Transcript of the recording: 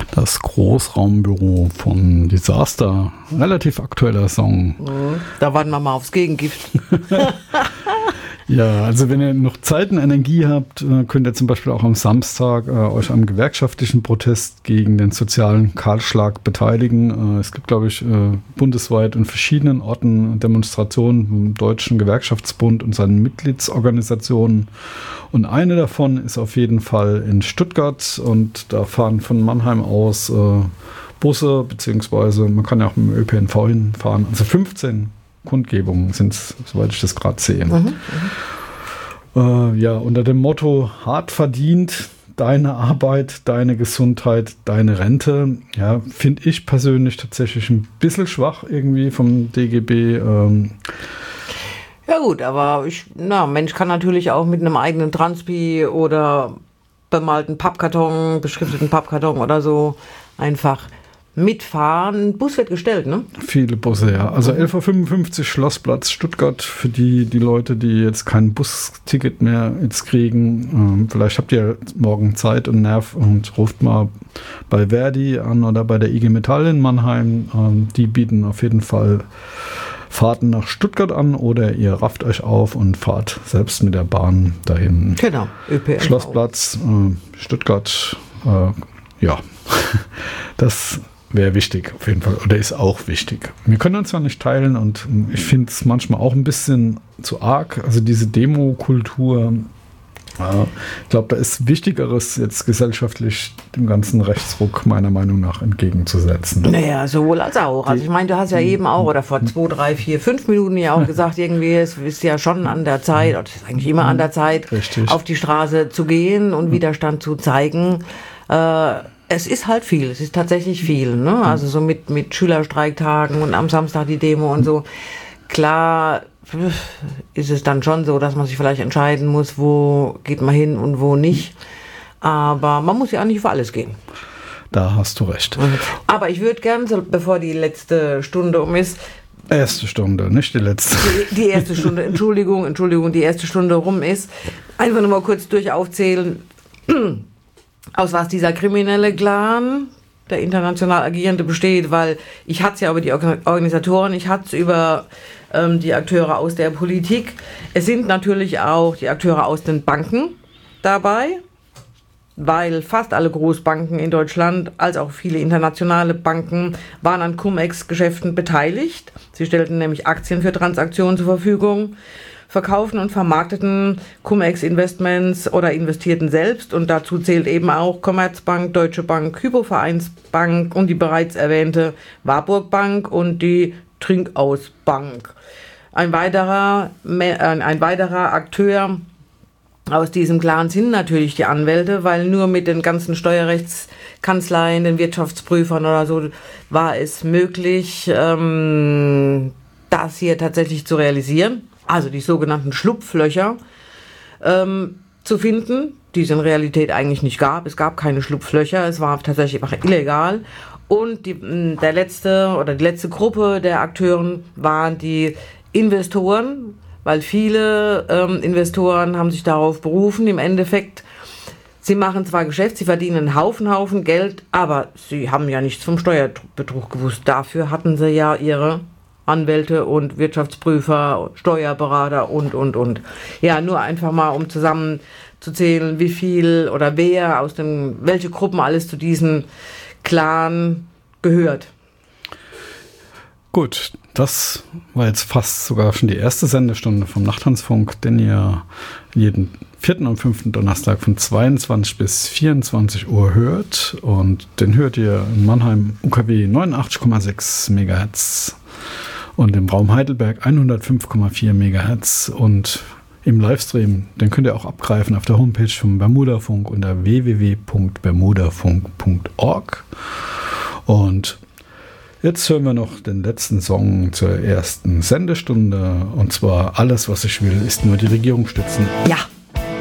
Das Großraumbüro von Disaster. Relativ aktueller Song. Da warten wir mal aufs Gegengift. Ja, also wenn ihr noch Zeit und Energie habt, könnt ihr zum Beispiel auch am Samstag euch am gewerkschaftlichen Protest gegen den sozialen Kahlschlag beteiligen. Es gibt, glaube ich, bundesweit in verschiedenen Orten Demonstrationen vom Deutschen Gewerkschaftsbund und seinen Mitgliedsorganisationen. Und eine davon ist auf jeden Fall in Stuttgart und da fahren von Mannheim aus Busse, beziehungsweise man kann ja auch mit dem ÖPNV hinfahren. Also 15 Kundgebungen sind es, soweit ich das gerade sehe. Ja, unter dem Motto hart verdient, deine Arbeit, deine Gesundheit, deine Rente. Ja, finde ich persönlich tatsächlich ein bisschen schwach irgendwie vom DGB. Ja gut, aber Mensch kann natürlich auch mit einem eigenen Transpi oder bemalten Pappkarton, beschrifteten Pappkarton oder so einfach mitfahren. Bus wird gestellt, ne? Viele Busse, ja. Also 11.55 Uhr Schlossplatz Stuttgart für die Leute, die jetzt kein Busticket mehr jetzt kriegen. Vielleicht habt ihr morgen Zeit und Nerv und ruft mal bei Verdi an oder bei der IG Metall in Mannheim. Die bieten auf jeden Fall Fahrten nach Stuttgart an oder ihr rafft euch auf und fahrt selbst mit der Bahn dahin. Genau, ÖPNV. Schlossplatz, Stuttgart, ja, das wäre wichtig auf jeden Fall oder ist auch wichtig. Wir können uns zwar nicht teilen und ich finde es manchmal auch ein bisschen zu arg, also diese Demokultur. Ich glaube, da ist Wichtigeres jetzt gesellschaftlich dem ganzen Rechtsruck meiner Meinung nach entgegenzusetzen. Naja, sowohl als auch. Also ich meine, du hast ja eben auch oder vor 2, 3, 4, 5 Minuten ja auch gesagt, irgendwie es ist ja schon an der Zeit, oder es ist eigentlich immer an der Zeit, richtig, auf die Straße zu gehen und Widerstand zu zeigen. Es ist halt viel, es ist tatsächlich viel, ne? Also so mit Schülerstreiktagen und am Samstag die Demo und so. Klar ist es dann schon so, dass man sich vielleicht entscheiden muss, wo geht man hin und wo nicht. Aber man muss ja auch nicht für alles gehen. Da hast du recht. Aber ich würde gern, bevor die letzte Stunde um ist, erste Stunde, nicht die letzte. Die erste Stunde, Entschuldigung, die erste Stunde rum ist, einfach nur mal kurz durchaufzählen, aus was dieser kriminelle Clan, der international Agierende, besteht, weil ich hatte es ja über die Organisatoren, ich hatte es über die Akteure aus der Politik. Es sind natürlich auch die Akteure aus den Banken dabei, weil fast alle Großbanken in Deutschland, als auch viele internationale Banken, waren an Cum-Ex-Geschäften beteiligt. Sie stellten nämlich Aktien für Transaktionen zur Verfügung, verkauften und vermarkteten Cum-Ex-Investments oder investierten selbst. Und dazu zählt eben auch Commerzbank, Deutsche Bank, Hypovereinsbank und die bereits erwähnte Warburg Bank und die Trinkausbank. Ein weiterer Akteur aus diesem Clan sind natürlich die Anwälte, weil nur mit den ganzen Steuerrechtskanzleien, den Wirtschaftsprüfern oder so war es möglich, das hier tatsächlich zu realisieren. Also die sogenannten Schlupflöcher zu finden, die es in Realität eigentlich nicht gab. Es gab keine Schlupflöcher, es war tatsächlich einfach illegal. Und die letzte Gruppe der Akteuren waren die Investoren, weil viele Investoren haben sich darauf berufen. Im Endeffekt, sie machen zwar Geschäft, sie verdienen einen Haufen Geld, aber sie haben ja nichts vom Steuerbetrug gewusst. Dafür hatten sie ja ihre Anwälte und Wirtschaftsprüfer, Steuerberater und. Ja, nur einfach mal, um zusammenzuzählen, wie viel oder welche Gruppen alles zu diesem Clan gehört. Gut, das war jetzt fast sogar schon die erste Sendestunde vom Nachttanzfunk, den ihr jeden 4. und 5. Donnerstag von 22 bis 24 Uhr hört. Und den hört ihr in Mannheim UKW 89,6 MHz und im Raum Heidelberg 105,4 MHz und im Livestream, den könnt ihr auch abgreifen auf der Homepage vom Bermudafunk unter www.bermudafunk.org. Und jetzt hören wir noch den letzten Song zur ersten Sendestunde, und zwar Alles, was ich will, ist nur die Regierung stützen. Ja.